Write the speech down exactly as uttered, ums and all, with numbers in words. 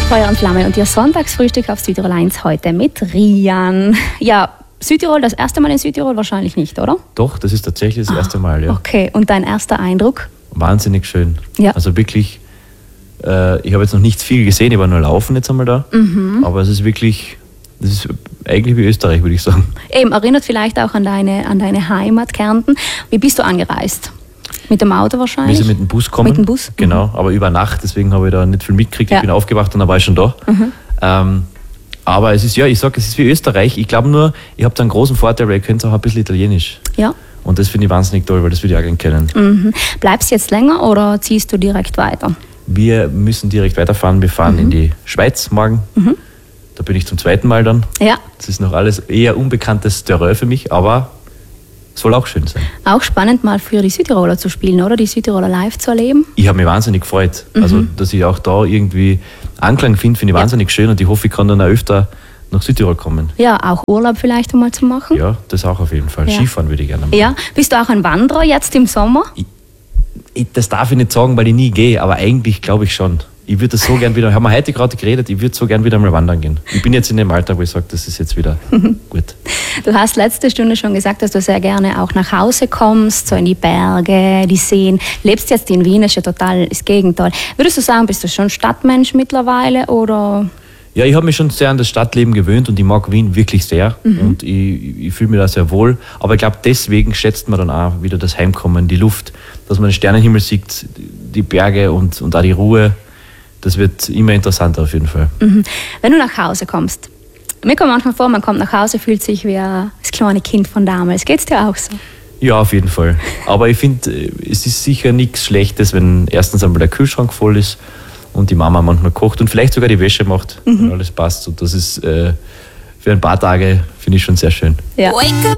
Feuer und Flamme und Ihr Sonntagsfrühstück auf Südtirol eins heute mit Rian. Ja, Südtirol, das erste Mal in Südtirol wahrscheinlich nicht, oder? Doch, das ist tatsächlich das erste Mal, ja. Okay, und dein erster Eindruck? Wahnsinnig schön. Ja. Also wirklich, äh, ich habe jetzt noch nicht viel gesehen, ich war nur laufen jetzt einmal da. Mhm. Aber es ist wirklich, das ist eigentlich wie Österreich, würde ich sagen. Eben, erinnert vielleicht auch an deine, an deine Heimat Kärnten. Wie bist du angereist? Mit dem Auto wahrscheinlich? Wir sind mit dem Bus gekommen. Mit dem Bus? Genau, mhm. aber über Nacht, deswegen habe ich da nicht viel mitgekriegt. Ja. Ich bin aufgewacht und dann war ich schon da. Mhm. Ähm, aber es ist, ja, ich sage, es ist wie Österreich. Ich glaube nur, ihr habt einen großen Vorteil, weil ihr könnt auch ein bisschen Italienisch. Ja. Und das finde ich wahnsinnig toll, weil das würde ich auch gerne kennen. Mhm. Bleibst du jetzt länger oder ziehst du direkt weiter? Wir müssen direkt weiterfahren. Wir fahren mhm. in die Schweiz morgen. Mhm. Da bin ich zum zweiten Mal dann. Ja. Das ist noch alles eher unbekanntes Terrain für mich, aber soll auch schön sein. Auch spannend mal für die Südtiroler zu spielen, oder? Die Südtiroler live zu erleben. Ich habe mich wahnsinnig gefreut. Mhm. Also, dass ich auch da irgendwie Anklang finde, finde ich ja. wahnsinnig schön und ich hoffe, ich kann dann auch öfter nach Südtirol kommen. Ja, auch Urlaub vielleicht einmal zu machen. Ja, das auch auf jeden Fall. Ja. Skifahren würde ich gerne machen. Ja, bist du auch ein Wanderer jetzt im Sommer? Ich, ich, das darf ich nicht sagen, weil ich nie gehe, aber eigentlich glaube ich schon. Ich würde das so gern wieder, haben wir heute gerade geredet, ich würde so gern wieder mal wandern gehen. Ich bin jetzt in dem Alter, wo ich sage, das ist jetzt wieder gut. Du hast letzte Stunde schon gesagt, dass du sehr gerne auch nach Hause kommst, so in die Berge, die Seen. Lebst jetzt in Wien, ist ja total das Gegenteil. Würdest du sagen, bist du schon Stadtmensch mittlerweile oder? Ja, ich habe mich schon sehr an das Stadtleben gewöhnt und ich mag Wien wirklich sehr mhm. und ich, ich fühle mich da sehr wohl. Aber ich glaube, deswegen schätzt man dann auch wieder das Heimkommen, die Luft, dass man den Sternenhimmel sieht, die Berge und, und auch die Ruhe. Das wird immer interessanter auf jeden Fall. Mhm. Wenn du nach Hause kommst, mir kommt manchmal vor, man kommt nach Hause, fühlt sich wie das kleine Kind von damals. Geht's dir auch so? Ja, auf jeden Fall. Aber ich finde, es ist sicher nichts Schlechtes, wenn erstens einmal der Kühlschrank voll ist und die Mama manchmal kocht und vielleicht sogar die Wäsche macht, mhm. wenn alles passt. Und das ist äh, für ein paar Tage, finde ich, schon sehr schön. Ja.